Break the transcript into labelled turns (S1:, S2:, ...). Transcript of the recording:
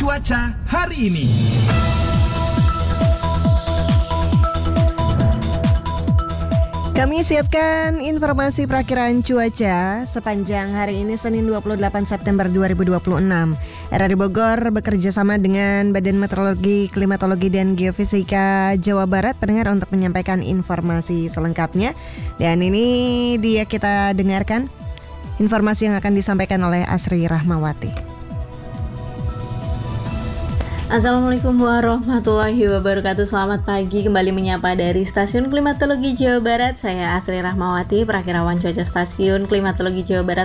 S1: cuaca hari ini.
S2: Kami siapkan informasi perakiran cuaca sepanjang hari ini Senin 28 September 2026. RRI Bogor bekerja sama dengan Badan Meteorologi, Klimatologi, dan Geofisika Jawa Barat pendengar untuk menyampaikan informasi selengkapnya. Dan ini dia kita dengarkan informasi yang akan disampaikan oleh Asri Rahmawati.
S3: Assalamualaikum warahmatullahi wabarakatuh. Selamat pagi, kembali menyapa dari Stasiun Klimatologi Jawa Barat. Saya Asri Rahmawati, perakirawan cuaca Stasiun Klimatologi Jawa Barat